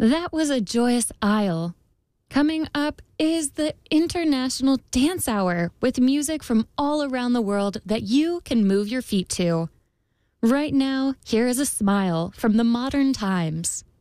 That was a joyous isle. Coming up is the International Dance Hour with music from all around the world that you can move your feet to. Right now, here is a smile from the Modern Times.